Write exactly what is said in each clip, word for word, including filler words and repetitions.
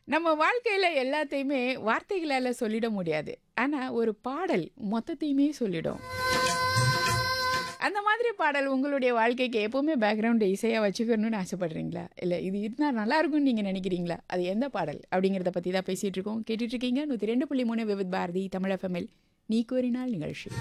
நம்ம வாழ்க்கையில எல்லாத்தையுமே வார்த்தைகளால சொல்லிட முடியாது. ஆனா, ஒரு பாடல் மொத்தத்தையுமே சொல்லிடும். அந்த மாதிரி பாடல் உங்களுடைய வாழ்க்கைக்கு எப்பவுமே பேக்ரவுண்ட் இசையா வச்சுக்கணும்னு ஆசைப்படுறீங்களா? இல்ல இது இருந்தா நல்லா இருக்கும்னு நீங்க நினைக்கிறீங்களா? அது எந்த பாடல்? அப்படிங்கிறத பத்தி தான் பேசிட்டு இருக்கோம். கேட்டுட்டு இருக்கீங்க நூற்றி இரண்டு புள்ளி மூன்று விவித் பாரதி தமிழ் எஃப்எம்மில் நீ கூறினால் நிகழ்ச்சி.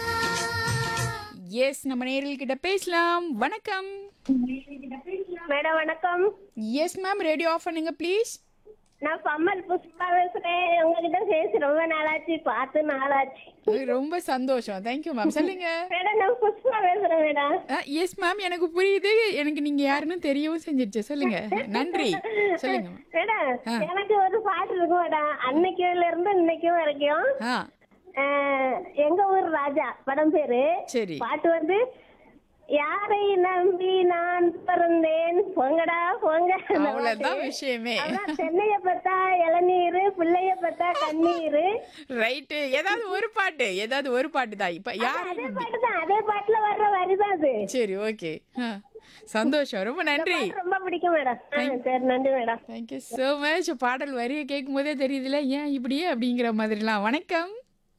எஸ் நம்ம நேரில் கிட்ட பேசலாம். வணக்கம். மேடம் வணக்கம். எஸ் மேம், ரேடியோ ஆஃப் பண்ணுங்க ப்ளீஸ். நான் பம்மல் புஷ்பா பேசுறேன். உங்ககிட்ட பேசி ரொம்ப நாளாச்சு, பார்த்து நாளாச்சு. ரொம்ப சந்தோஷம். Thank you ma'am. சொல்லுங்க. மேடம் நான் புஷ்பா பேசுறேன் மேடம். எஸ் மேம், எனக்கு புரியுது. எனக்கு நீங்க யாருன்னு தெரியவும் செஞ்சிருச்சு. சொல்லுங்க. நன்றி. சொல்லுங்க மேடம் ஆ. எனக்கு ஒரு பாட்டு இருக்கு மேடம். அன்னைக்குல இருந்து இன்னைக்கும் வரைக்கும் ஆ அஹ், எங்க ஊர் ராஜா படம் பேரு. சரி. பாட்டு வந்து யாரை நம்பி நான் பிறந்தேன் பொங்கடா பொங்க. அந்த அவ்வளவுதான் பாட்டு. விஷயமே. அதான் சென்னைய பார்த்தா இளநீரு, பிள்ளைய பார்த்தா கண்ணீரு. ரைட்டு. ஏதாவது ஒரு பாட்டு ஏதாவது ஒரு பாட்டு தான். இப்ப யாரு அதே பாட்டு தான், அதே பாட்டுல வர்ற வரிதான் அது. சரி, ஓகே. சந்தோஷம். ரொம்ப நன்றி. பாட்டு ரொம்ப பிடிக்கும் மேடம். ஆ, சரி நன்றி மேடம். Thank you so much. பாடல் வரியை கேட்கும் போதே தெரியுதுல ஏன் இப்படியே அப்படிங்கிற மாதிரிலாம். வணக்கம்.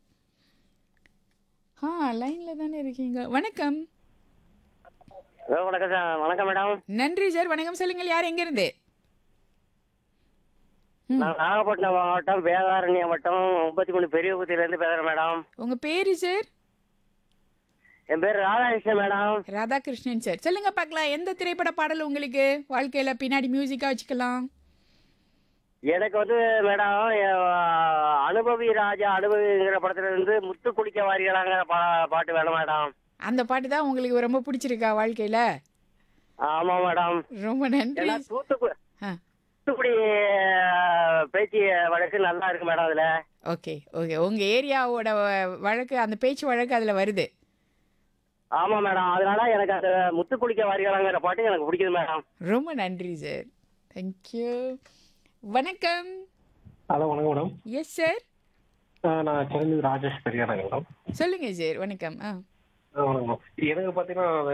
ஆ லைன்ல தானே இருக்கீங்க. வணக்கம். ஹலோ வணக்கம் சார். வணக்கம் மேடம். நன்றி சார். வணக்கம். சொல்லுங்கள். யார் எங்க இருந்து? நான் நாகப்பட்டினம் மாவட்டம் வேதாரண்யம் வட்டம் முப்பத்தி மூணு பெரியகுத்தியிலேருந்து பேசுகிறேன் மேடம். உங்க பேரு சார்? என் பேர் ராதாகிருஷ்ணன் மேடம். ராதாகிருஷ்ணன் சார். சொல்லுங்க பார்க்கலாம். எந்த திரைப்பட பாடல் உங்களுக்கு வாழ்க்கையில பின்னாடி மியூசிக்கா வச்சுக்கலாம்? எனக்கு வந்து மேடம் என் அனுபவி ராஜா அனுபவிங்கிற படத்துல இருந்து முத்து குளிக்க வாரிகளாங்கிற பா பாட்டு வேணும் மேடம். அந்த பாட்டு தான் உங்களுக்கு ரொம்ப பிடிச்சிருக்கா வாழ்க்கையில? ஆமாம் மேடம். ரொம்ப நன்றி. ஏன்னா தூத்துக்குடி ஆ தூத்துக்குடி பேச்சு வழக்கு நல்லா இருக்கு மேடம் அதில். Okay okay. உங்க ஏரியாவோட வ- வழக்கு, அந்த பேச்சு வழக்கு அதுல வருது. ஆமாம் மேடம். அதனால எனக்கு அந்த முத்து குளிக்க வாரிகளாங்கிற பாட்டு எனக்கு பிடிக்குது மேடம். ரொம்ப நன்றி சார். தேங்க்யூ. வணக்கம். ஹலோ வணக்கம் மேடம். Yes sir. ஆ, நான் சென்னை ராஜேஷ் பெரியாரங்க மேடம். சொல்லுங்க சார். வணக்கம். ஆ ஆ, வணக்கம் மேடம். எனக்கு பார்த்தீங்கன்னா